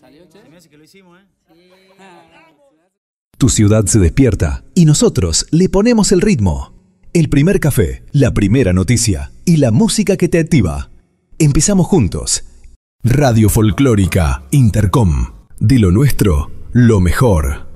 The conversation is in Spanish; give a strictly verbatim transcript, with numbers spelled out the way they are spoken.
Se me hace que lo hicimos, ¿eh? Tu ciudad se despierta y nosotros le ponemos el ritmo. El primer café, la primera noticia y la música que te activa. Empezamos juntos. Radio Folclórica Intercom. De lo nuestro, lo mejor.